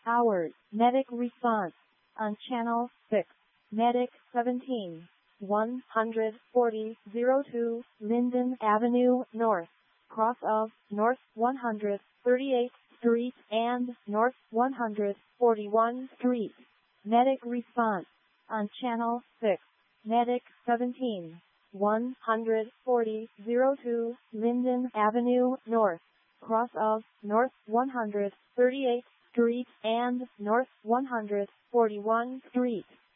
Howard, medic response. On channel 6. Medic 17. 14002 Linden Avenue North, cross of North 138th Street and North 141 Street. Medic response. On channel 6. Medic 17. 14002 Linden Avenue North, cross of North 138th Street and North 141 Street.